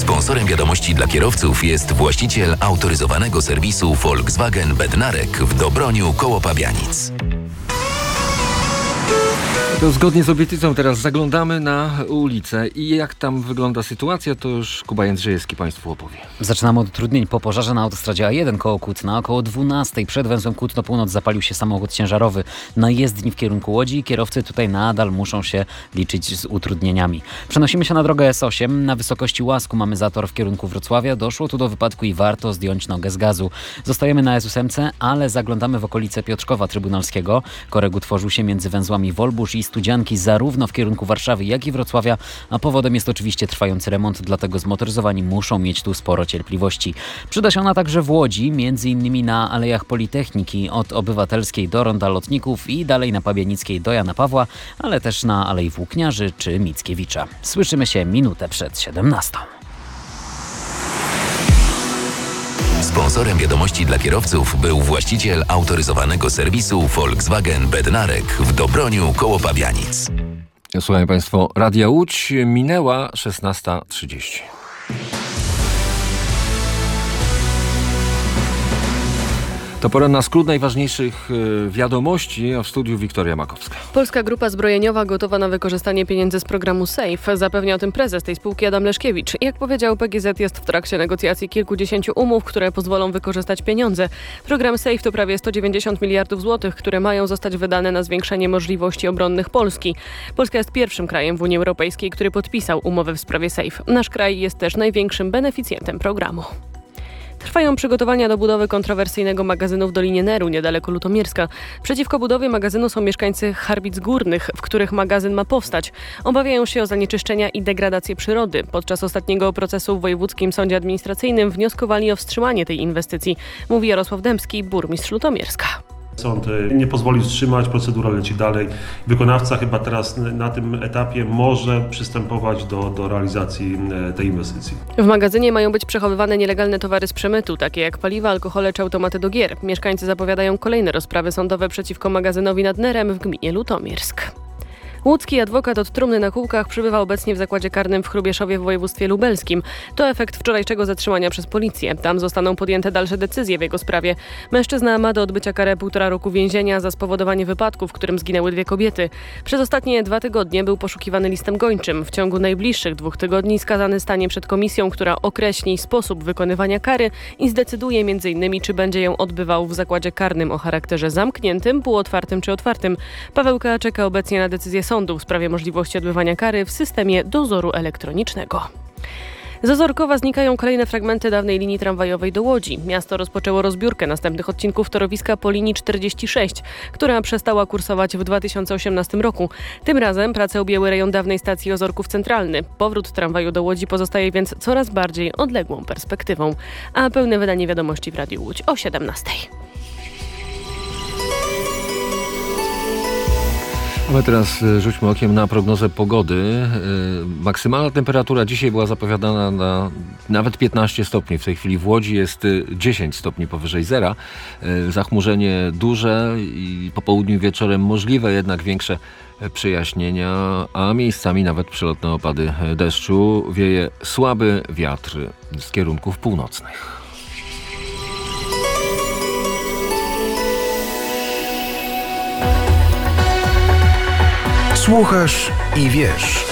Sponsorem wiadomości dla kierowców jest właściciel autoryzowanego serwisu Volkswagen Bednarek w Dobroniu koło Pabianic. To zgodnie z obietnicą teraz zaglądamy na ulicę i jak tam wygląda sytuacja, to już Kuba Jędrzejewski Państwu opowie. Zaczynamy od utrudnień po pożarze na autostradzie A1 koło Kutna. Około 12 przed węzłem Kutno Północ zapalił się samochód ciężarowy na jezdni w kierunku Łodzi i kierowcy tutaj nadal muszą się liczyć z utrudnieniami. Przenosimy się na drogę S8. Na wysokości Łasku mamy zator w kierunku Wrocławia. Doszło tu do wypadku i warto zdjąć nogę z gazu. Zostajemy na S8, ale zaglądamy w okolice Piotrkowa Trybunalskiego. Korek utworzył się między węzłami Wolbusz i Studzianki zarówno w kierunku Warszawy, jak i Wrocławia, a powodem jest oczywiście trwający remont, dlatego zmotoryzowani muszą mieć tu sporo cierpliwości. Przyda się ona także w Łodzi, m.in. na Alejach Politechniki od Obywatelskiej do Ronda Lotników i dalej na Pabianickiej do Jana Pawła, ale też na Alei Włókniarzy czy Mickiewicza. Słyszymy się minutę przed 17. Sponsorem wiadomości dla kierowców był właściciel autoryzowanego serwisu Volkswagen Bednarek w Dobroniu koło Pabianic. Słuchajcie Państwo, Radia Łódź, minęła 16:30. To pora na skrót najważniejszych wiadomości, a w studiu Wiktoria Makowska. Polska Grupa Zbrojeniowa gotowa na wykorzystanie pieniędzy z programu SAFE. Zapewnia o tym prezes tej spółki Adam Leszkiewicz. Jak powiedział, PGZ jest w trakcie negocjacji kilkudziesięciu umów, które pozwolą wykorzystać pieniądze. Program SAFE to prawie 190 miliardów złotych, które mają zostać wydane na zwiększenie możliwości obronnych Polski. Polska jest pierwszym krajem w Unii Europejskiej, który podpisał umowę w sprawie SAFE. Nasz kraj jest też największym beneficjentem programu. Trwają przygotowania do budowy kontrowersyjnego magazynu w Dolinie Neru, niedaleko Lutomierska. Przeciwko budowie magazynu są mieszkańcy Harbic Górnych, w których magazyn ma powstać. Obawiają się o zanieczyszczenia i degradację przyrody. Podczas ostatniego procesu w Wojewódzkim Sądzie Administracyjnym wnioskowali o wstrzymanie tej inwestycji, mówi Jarosław Dębski, burmistrz Lutomierska. Sąd nie pozwoli wstrzymać, procedura leci dalej. Wykonawca chyba teraz na tym etapie może przystępować do realizacji tej inwestycji. W magazynie mają być przechowywane nielegalne towary z przemytu, takie jak paliwa, alkohole czy automaty do gier. Mieszkańcy zapowiadają kolejne rozprawy sądowe przeciwko magazynowi nad Nerem w gminie Lutomiersk. Łódzki adwokat od trumny na kółkach przybywa obecnie w zakładzie karnym w Hrubieszowie w województwie lubelskim. To efekt wczorajszego zatrzymania przez policję. Tam zostaną podjęte dalsze decyzje w jego sprawie. Mężczyzna ma do odbycia karę 1,5 roku więzienia za spowodowanie wypadku, w którym zginęły 2 kobiety. Przez ostatnie 2 tygodnie był poszukiwany listem gończym. W ciągu najbliższych 2 tygodni skazany stanie przed komisją, która określi sposób wykonywania kary i zdecyduje m.in. czy będzie ją odbywał w zakładzie karnym o charakterze zamkniętym, półotwartym czy otwartym. Pawełka czeka obecnie na decyzję sądu w sprawie możliwości odbywania kary w systemie dozoru elektronicznego. Z Ozorkowa znikają kolejne fragmenty dawnej linii tramwajowej do Łodzi. Miasto rozpoczęło rozbiórkę następnych odcinków torowiska po linii 46, która przestała kursować w 2018 roku. Tym razem prace objęły rejon dawnej stacji Ozorków Centralny. Powrót tramwaju do Łodzi pozostaje więc coraz bardziej odległą perspektywą. A pełne wydanie wiadomości w Radiu Łódź o 17. Ale teraz rzućmy okiem na prognozę pogody. Maksymalna temperatura dzisiaj była zapowiadana na nawet 15 stopni. W tej chwili w Łodzi jest 10 stopni powyżej zera. Zachmurzenie duże i po południu i wieczorem możliwe jednak większe przejaśnienia, a miejscami nawet przelotne opady deszczu. Wieje słaby wiatr z kierunków północnych. Słuchasz i wiesz.